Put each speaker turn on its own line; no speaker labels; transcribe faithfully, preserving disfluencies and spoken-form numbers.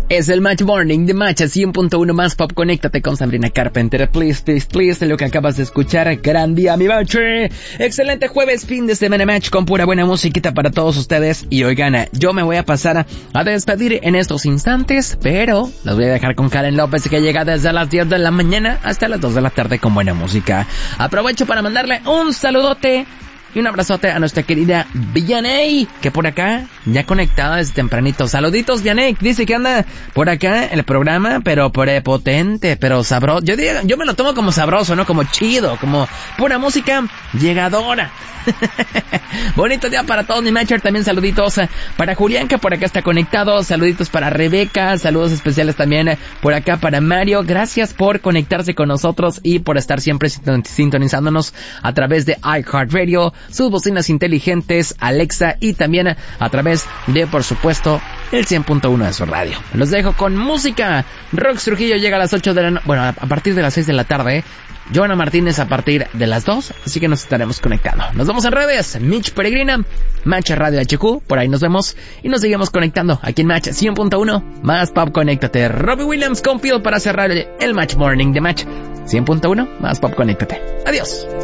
Es el Match Morning de Match cien punto uno más pop. Conéctate con Sabrina Carpenter. Please, please, please. Lo que acabas de escuchar. Gran día, mi Match. Excelente jueves, fin de semana Match con pura buena musiquita para todos ustedes. Y oigan, yo me voy a pasar a despedir en estos instantes, pero los voy a dejar con Karen López, que llega desde las diez de la mañana hasta las dos de la tarde con buena música. Aprovecho para mandarle un saludote y un abrazote a nuestra querida Vianey, que por acá, ya conectada desde tempranito. Saluditos, Vianey. Dice que anda por acá en el programa, pero prepotente, pero sabroso. Yo diría, yo me lo tomo como sabroso, ¿no? Como chido, como pura música llegadora. Bonito día para todos, mi Matcher. También saluditos para Julián, que por acá está conectado. Saluditos para Rebeca. Saludos especiales también por acá para Mario. Gracias por conectarse con nosotros y por estar siempre sintonizándonos a través de iHeartRadio, sus bocinas inteligentes, Alexa, y también a través de, por supuesto, el cien punto uno de su radio. Los dejo con música. Rox Trujillo llega a las ocho de la noche, bueno, a partir de las seis de la tarde. Joana Martínez a partir de las dos, así que nos estaremos conectando. Nos vemos en redes, Mitch Peregrina, Match Radio H Q, por ahí nos vemos y nos seguimos conectando aquí en Match cien punto uno, más pop, conéctate. Robbie Williams con Peel para cerrar el Match Morning de Match cien punto uno, más pop, conéctate. Adiós.